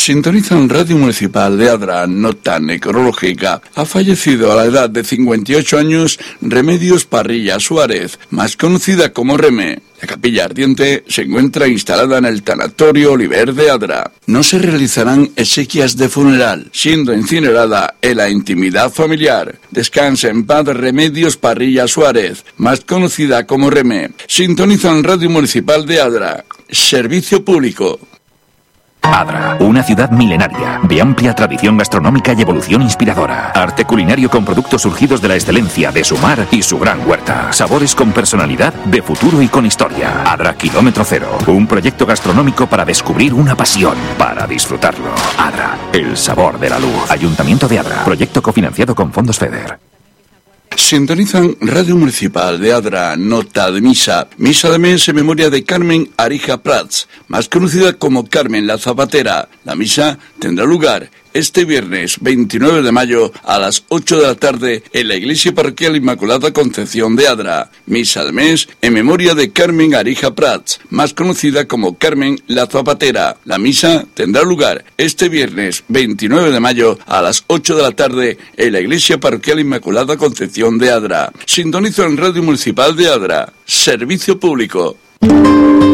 Sintonizan Radio Municipal de Adra, nota necrológica. Ha fallecido a la edad de 58 años Remedios Parrilla Suárez, más conocida como Remé. La capilla ardiente se encuentra instalada en el Tanatorio Oliver de Adra. No se realizarán exequias de funeral, siendo incinerada en la intimidad familiar. Descansa en paz Remedios Parrilla Suárez, más conocida como Remé. Sintonizan Radio Municipal de Adra. Servicio público. Adra, una ciudad milenaria, de amplia tradición gastronómica y evolución inspiradora. Arte culinario con productos surgidos de la excelencia de su mar y su gran huerta. Sabores con personalidad, de futuro y con historia. Adra Kilómetro Cero, un proyecto gastronómico para descubrir una pasión, para disfrutarlo. Adra, el sabor de la luz. Ayuntamiento de Adra, proyecto cofinanciado con fondos FEDER. Sintonizan Radio Municipal de Adra, nota de misa. Misa de mes en memoria de Carmen Arija Prats, más conocida como Carmen la Zapatera. La misa tendrá lugar este viernes 29 de mayo a las 8 de la tarde en la Iglesia Parroquial Inmaculada Concepción de Adra. Misa de mes en memoria de Carmen Arija Prats, más conocida como Carmen la Zapatera. La misa tendrá lugar este viernes 29 de mayo a las 8 de la tarde en la Iglesia Parroquial Inmaculada Concepción de Adra. Sintonizo en Radio Municipal de Adra. Servicio público.